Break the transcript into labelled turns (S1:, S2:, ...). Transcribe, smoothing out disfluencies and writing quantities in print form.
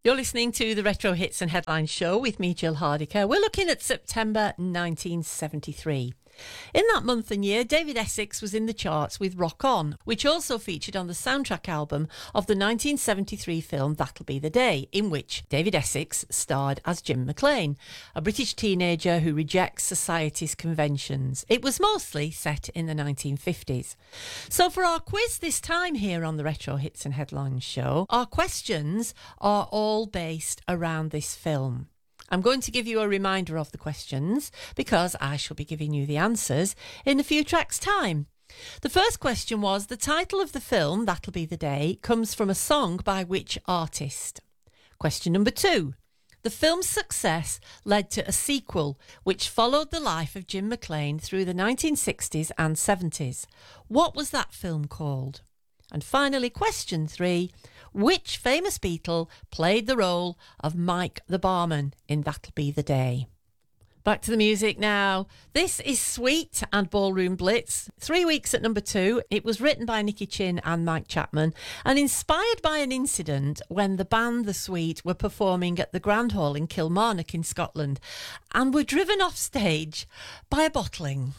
S1: You're listening to the Retro Hits and Headlines show with me, Jill Hardiker. We're looking at September 1973. In that month and year, David Essex was in the charts with Rock On, which also featured on the soundtrack album of the 1973 film That'll Be the Day, in which David Essex starred as Jim McClane, a British teenager who rejects society's conventions. It was mostly set in the 1950s. So for our quiz this time here on the Retro Hits and Headlines show, our questions are all based around this film. I'm going to give you a reminder of the questions because I shall be giving you the answers in a few tracks' time. The first question was, the title of the film, That'll Be the Day, comes from a song by which artist? Question number 2. The film's success led to a sequel which followed the life of Jim McClane through the 1960s and 70s. What was that film called? And finally, question 3. Which famous Beatle played the role of Mike the Barman in That'll Be the Day? Back to the music now. This is Sweet and Ballroom Blitz. 3 weeks at number 2. It was written by Nicky Chinn and Mike Chapman and inspired by an incident when the band The Sweet were performing at the Grand Hall in Kilmarnock in Scotland and were driven off stage by a bottling.